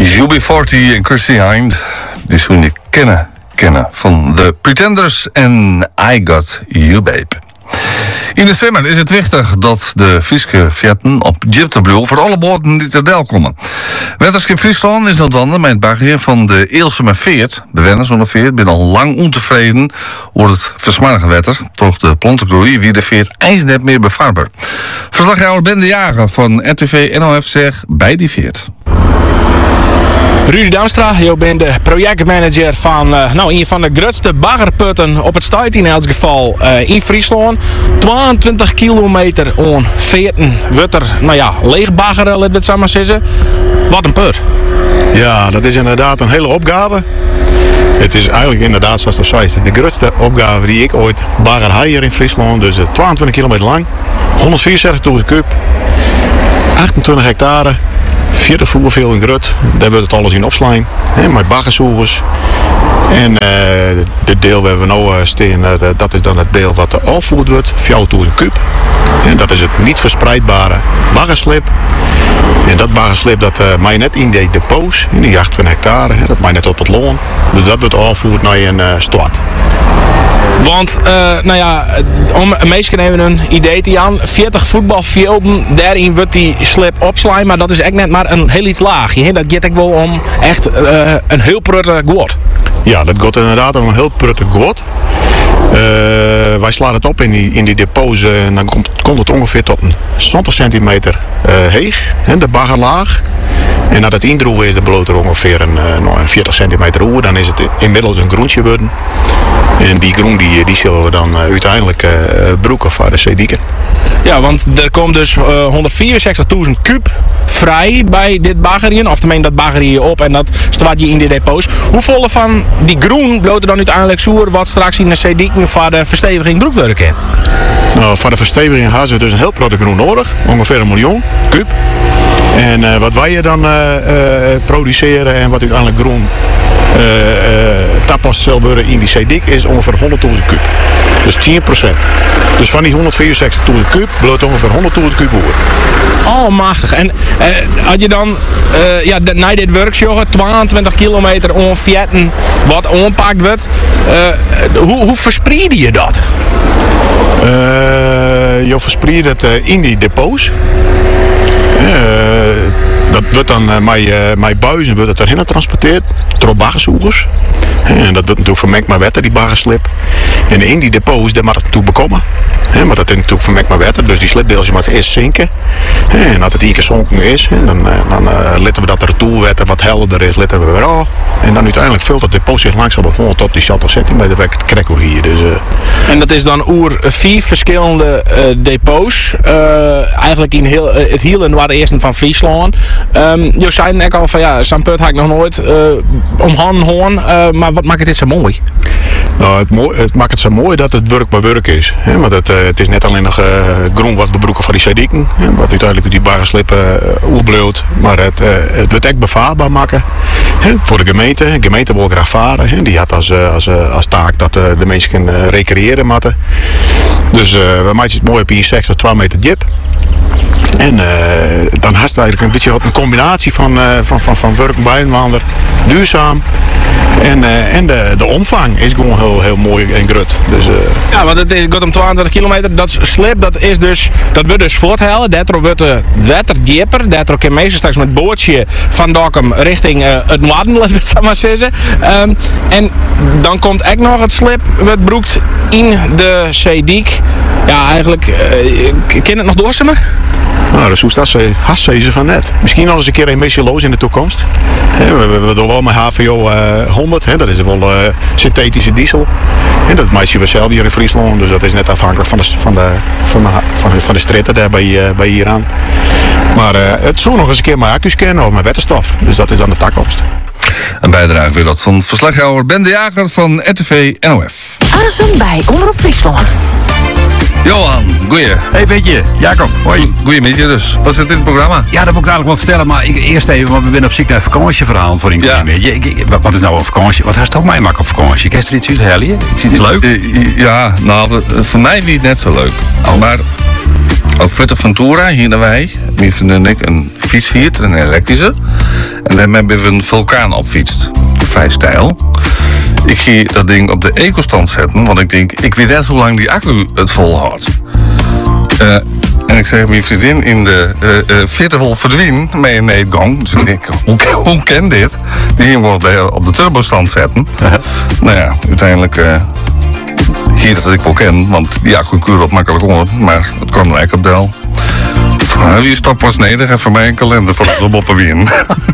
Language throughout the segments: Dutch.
UB40 en Christy Hind, die zullen je kennen van The Pretenders en I Got You Babe. In december is het wichtig dat de Frieske Vietten op Jipterbluw voor alle boten die ter deel komen. Wetterskip Friesland is dat dan met het bagger van de Eelsemer Veert. Bewenners onder Veert zijn al lang ontevreden over het versmarrige wetter. Toch de plantengroei wie de Veert eens net meer bevaarbaar. Verslaghouder Ben de Jager van RTV NOF zegt bij die Veert. Rudy Damstra, je bent de projectmanager van een van de grootste baggerputten op het stuit in elk geval in Friesland. 22 kilometer on 14 wetter, leeg baggeren, laten we het zo maar zeggen. Wat een put. Ja, dat is inderdaad een hele opgave. Het is eigenlijk inderdaad, zoals dat zei, de grootste opgave die ik ooit bagger had hier in Friesland. Dus 22 kilometer lang, 174.000 kub, 28 hectare. 40 voerveel in grut, daar wordt het alles in opslaan. Met baggerzoekers. En dit deel waar we nu staan, dat is dan het deel wat afgevoerd wordt, 4.000 kub. En dat is het niet verspreidbare baggerslip. En dat baggerslip dat mag je net in de depots, in die 28 hectare, dat mag je net op het loon. Dus dat wordt afgevoerd naar een stad. Want, om meestal even een idee te aan, 40 voetbalvelden, daarin wordt die slip opslaan, maar dat is echt net maar een heel iets laagje. Dat gaat echt wel om echt een heel prutte goot. Ja, dat gaat inderdaad om een heel prutte goot. Wij slaan het op in die depots en dan komt het ongeveer tot een 20 centimeter heeg, de baggerlaag. En nadat het indroegen is, bloot er ongeveer een 40 centimeter oer. Dan is het inmiddels een groentje worden. En die groen die zullen we dan uiteindelijk broeken voor de zeedieken. Ja, want er komt dus 164.000 kub vrij bij dit baggerien. Of tenminste, dat bagger je op en dat staat je in de depots. Hoeveel van die groen bloot er dan uiteindelijk zoer wat straks in de zeedieken voor de versteviging broekwerk in? Nou, voor de versteviging hebben ze dus een heel grote groen nodig. Ongeveer 1 miljoen kub. En wat wij dan produceren en wat uiteindelijk groen tapas zal worden in die zeedik is ongeveer 100.000 kub. Dus 10%. Dus van die 164.000 kub bloot ongeveer 100.000 kub oer. Oh, machtig. En had je dan na dit workshop 22 kilometer onvetten wat onpakt wordt, hoe verspreid je dat? Je verspreidt het in die depots. Dat wordt dan met buizen wordt het erheen getransporteerd door baggerzoekers. En dat wordt natuurlijk vermengd met water, die baggerslip. En in die depots daar mag het natuurlijk bekomen. Want dat is natuurlijk vermengd met water, dus die slipdeeltje moet eerst zinken. En als het 1 keer zonken is, dan letten we dat er retourwetter wat helderder is, letten we weer af. En dan uiteindelijk vult het depot zich langzaam op tot die 60 centimeter weg het krekkel hier. Dus, En dat is dan 4 verschillende depots. Eigenlijk in het hele noordoosten van Friesland. Je zei net al van zo'n put had ik nog nooit omhanden hoorn. Maar wat maakt dit zo mooi? Nou, het maakt het zo mooi dat het werk bij werk is. Want het is net alleen nog groen wat we broeken van die zeedieken. Wat uiteindelijk die baggerslippen oerbloot. Maar het wordt echt bevaarbaar maken. Voor de gemeente. De gemeente wil graag varen. Die had als taak dat de mensen kunnen recreëren moeten. Dus we maken het mooi op 60, 2 meter diep. En dan had het eigenlijk een beetje een combinatie van werk bij een ander, duurzaam. En de omvang is gewoon heel mooi en grut. Dus, ja, want het gaat om 22 kilometer. Dat slip, dat wordt dus voorthellen. Daardoor wordt het wetter dieper. Daardoor kan meestal straks met bootje van Dokkum richting het noorden, laten we het zo maar zeggen. En dan komt ook nog het slip wat broekt in de zeediek. Ja, eigenlijk, kan het nog doorzetten? Nou, dat is dat ze van net. Misschien nog eens een keer een beetje los in de toekomst. We doen wel met HVO 100, dat is wel synthetische diesel. En dat maken we zelf hier in Friesland, dus dat is net afhankelijk van de stritten daar bij Iran. Maar het zou nog eens een keer met accu's kennen of met wetterstof, dus dat is dan de toekomst. Een bijdrage weer dat van verslaghouder Ben de Jager van RTV NOF. Arsen bij Omroep Friesland. Johan, goeie. Hey, weet je, Jacob, hoi. Goeie met je dus. Wat zit in het programma? Ja, dat moet ik dadelijk wel vertellen, maar eerst even, want we zijn op zoek naar vakantieverhaal voor een keer. Wat is nou een vakantie? Wat heeft het ook meemaken op vakantie? Kent er iets uit, Helje? Is het leuk? Ja, nou, voor mij vind het net zo leuk. Oh. Maar op Fuerteventura, hier naar wij. Mijn vriendin en ik een fiets hier, een elektrische. En daarmee hebben we een vulkaan opfietst. Vrij stijl. Ik ga dat ding op de ecostand zetten, want ik denk, ik weet net hoe lang die accu het volhoudt. En ik zeg mijn vriendin in de fitte wil verdwijnen met een eetgang. Dus ik denk, hoe kan dit? Die ging gewoon op de turbostand zetten. Nou ja, uiteindelijk hier dat ik wel ken, want die accu keur op makkelijk om, maar het kwam lijken op del. Wie stop was neder en voor mij een kalender voor de boppen wien.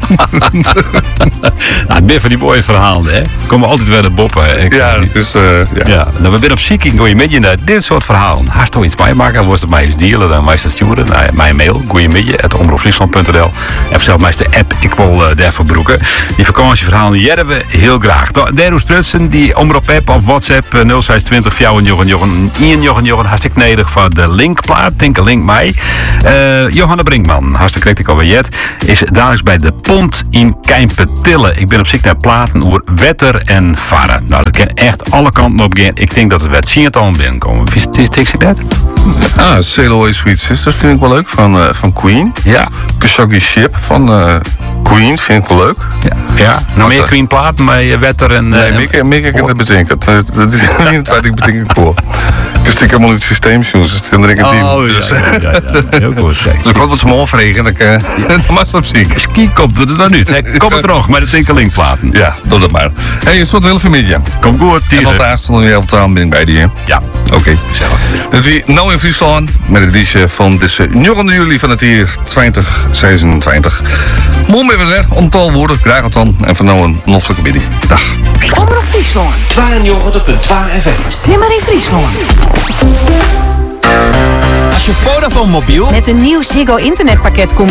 Het ben van die mooie verhalen, hè? Komen altijd weer de boppen. Ja, het is. Ja. Nou, we zijn op ziek in goeie midden naar dit soort verhalen. Haast toch iets meemaken, wordt het mij eens dealen, dan mij sturen naar mijn mail, goeiemidden@omroepfriesland.nl. En zelf mij de app, ik wil daarvoor broeken. Die vakantieverhalen jaren we heel graag. Daarom sprutsen die omroep-app of WhatsApp 0620 4 hartstikke nederig voor de linkplaat. Denk een link mij. Johanna Brinkman, hartstikke kreeg ik alweer jet, is dagelijks bij de Pont in Keimpertille. Ik ben op zoek naar platen over wetter en varen. Nou, dat kan echt alle kanten op gaan. Ik denk dat het werd Siertal binnenkomen. Is dat? Sail Away Sweet Sisters vind ik wel leuk, van Queen. Ja. Khashoggi Ship van Queen vind ik wel leuk. Ja. Nou, meer Queen platen met wetter en... Nee, meer kan ik het bedenken. Dat is niet wat ik bedenk voor. Ik stik helemaal in het systeem, dus dan denk ik het team. Dus, heel goed. Dus ik had wat small vregen, dan mag op ziek. Ski komt er dan niet. Kom er terug met de tinkerlinkplaten. Ja, doe dat maar. Hey, is wat wel familie. Kom goed, en wat daar staan we even binnen bij die. Ja. Oké. Dat we nou in Friesland met het liedje van deze 9 juli van het jaar 2026. Mooi weer gezegd, ontal woorden, graag het dan. En van nou een noffelijke biddy. Dag. Omroep Friesland. 92.2 FM. Simmer in Friesland. Als je Vodafone mobiel Met een nieuw Ziggo internetpakket komt